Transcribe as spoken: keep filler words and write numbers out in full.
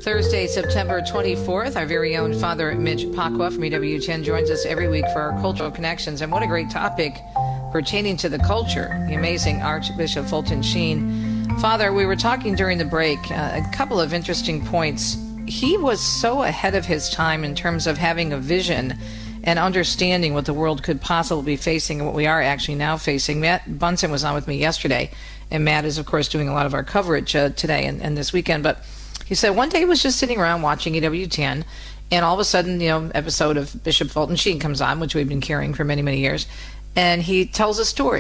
Thursday, September twenty-fourth, our very own Father Mitch Pacwa from E W ten joins us every week for our Cultural Connections. And what a great topic pertaining to the culture, the amazing Archbishop Fulton Sheen. Father, we were talking during the break, uh, a couple of interesting points. He was so ahead of his time in terms of having a vision and understanding what the world could possibly be facing and what we are actually now facing. Matt Bunson was on with me yesterday, and Matt is, of course, doing a lot of our coverage uh, today and, and this weekend. But he said one day he was just sitting around watching E W ten, and all of a sudden, you know, episode of Bishop Fulton Sheen comes on, which we've been carrying for many, many years, and he tells a story.